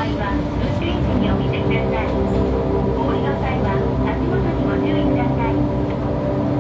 は運転時にお見せください。